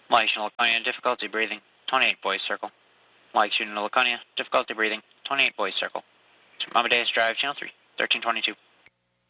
Mike shooting Laconia, difficulty breathing, 28 boys circle. Mike shooting Laconia, difficulty breathing, 28 boys circle. Amadeus Drive, channel 3, 1322.